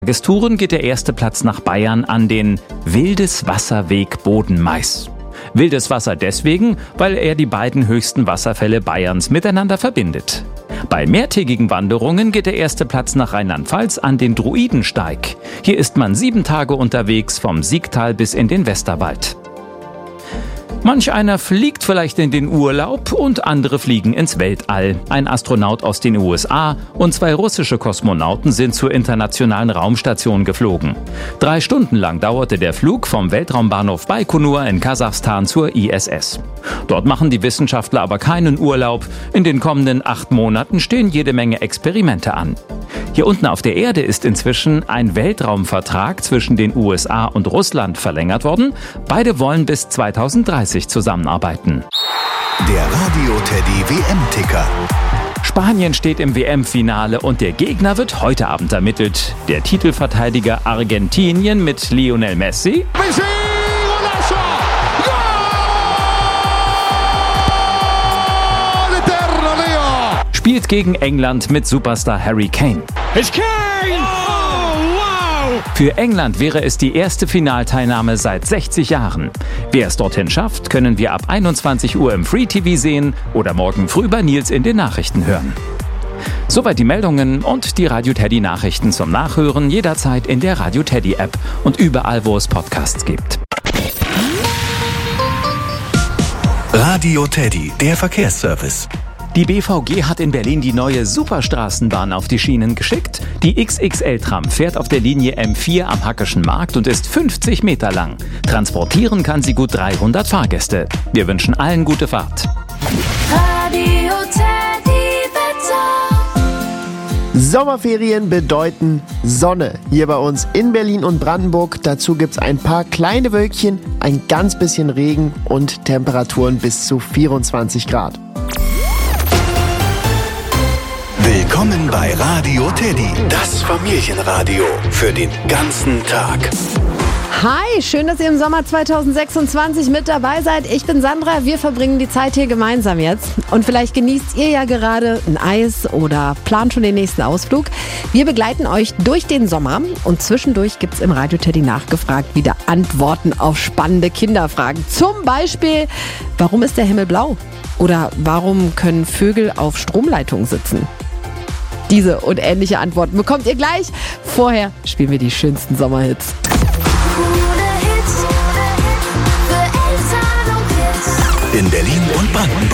Tagestouren geht der erste Platz nach Bayern an den Wildeswasserweg Boden-Mais. Wildes Wasser deswegen, weil er die beiden höchsten Wasserfälle Bayerns miteinander verbindet. Bei mehrtägigen Wanderungen geht der erste Platz nach Rheinland-Pfalz an den Druidensteig. Hier ist man 7 Tage unterwegs vom Siegtal bis in den Westerwald. Manch einer fliegt vielleicht in den Urlaub und andere fliegen ins Weltall. Ein Astronaut aus den USA und 2 russische Kosmonauten sind zur internationalen Raumstation geflogen. 3 Stunden lang dauerte der Flug vom Weltraumbahnhof Baikonur in Kasachstan zur ISS. Dort machen die Wissenschaftler aber keinen Urlaub. In den kommenden 8 Monaten stehen jede Menge Experimente an. Hier unten auf der Erde ist inzwischen ein Weltraumvertrag zwischen den USA und Russland verlängert worden. Beide wollen bis 2030 zusammenarbeiten. Der Radio Teddy WM-Ticker. Spanien steht im WM-Finale und der Gegner wird heute Abend ermittelt. Der Titelverteidiger Argentinien mit Lionel Messi spielt gegen England mit Superstar Harry Kane. It's Kane! Oh, wow! Für England wäre es die erste Finalteilnahme seit 60 Jahren. Wer es dorthin schafft, können wir ab 21 Uhr im Free TV sehen oder morgen früh bei Nils in den Nachrichten hören. Soweit die Meldungen und die Radio Teddy Nachrichten zum Nachhören jederzeit in der Radio Teddy App und überall, wo es Podcasts gibt. Radio Teddy, der Verkehrsservice. Die BVG hat in Berlin die neue Superstraßenbahn auf die Schienen geschickt. Die XXL-Tram fährt auf der Linie M4 am Hackischen Markt und ist 50 Meter lang. Transportieren kann sie gut 300 Fahrgäste. Wir wünschen allen gute Fahrt. Radio Teddy Wetter. Sommerferien bedeuten Sonne hier bei uns in Berlin und Brandenburg. Dazu gibt's ein paar kleine Wölkchen, ein ganz bisschen Regen und Temperaturen bis zu 24 Grad. Willkommen bei Radio Teddy, das Familienradio für den ganzen Tag. Hi, schön, dass ihr im Sommer 2026 mit dabei seid. Ich bin Sandra, wir verbringen die Zeit hier gemeinsam jetzt. Und vielleicht genießt ihr ja gerade ein Eis oder plant schon den nächsten Ausflug. Wir begleiten euch durch den Sommer und zwischendurch gibt's im Radio Teddy nachgefragt wieder Antworten auf spannende Kinderfragen. Zum Beispiel, warum ist der Himmel blau? Oder warum können Vögel auf Stromleitungen sitzen? Diese und ähnliche Antworten bekommt ihr gleich. Vorher spielen wir die schönsten Sommerhits. Coole Hits für Eltern und Kids. In Berlin und Brandenburg.